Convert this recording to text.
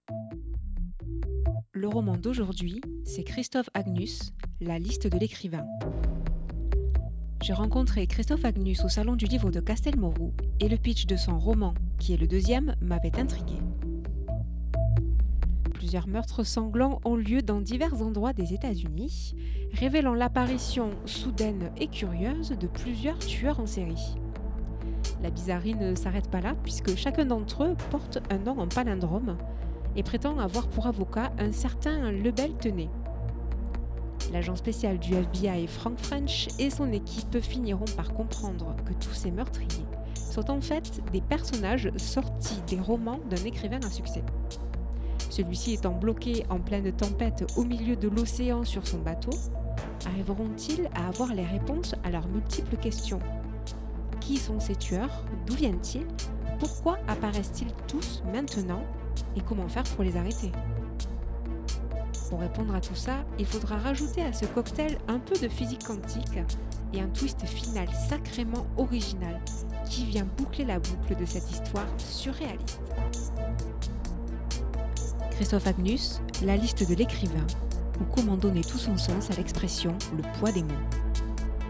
Le roman d'aujourd'hui, c'est Christophe Agnus, La liste de l'écrivain. J'ai rencontré Christophe Agnus au Salon du Livre de Castelmourou et le pitch de son roman, qui est le deuxième, m'avait intrigué. Plusieurs meurtres sanglants ont lieu dans divers endroits des États-Unis, révélant l'apparition soudaine et curieuse de plusieurs tueurs en série. La bizarrerie ne s'arrête pas là, puisque chacun d'entre eux porte un nom en palindrome et prétend avoir pour avocat un certain Lebel Tenet. L'agent spécial du FBI Frank French et son équipe finiront par comprendre que tous ces meurtriers sont en fait des personnages sortis des romans d'un écrivain à succès. Celui-ci étant bloqué en pleine tempête au milieu de l'océan sur son bateau, arriveront-ils à avoir les réponses à leurs multiples questions ? Qui sont ces tueurs ? D'où viennent-ils ? Pourquoi apparaissent-ils tous maintenant ? Et comment faire pour les arrêter ? Pour répondre à tout ça, il faudra rajouter à ce cocktail un peu de physique quantique et un twist final sacrément original qui vient boucler la boucle de cette histoire surréaliste. Christophe Agnus, La liste de l'écrivain, ou comment donner tout son sens à l'expression « le poids des mots ».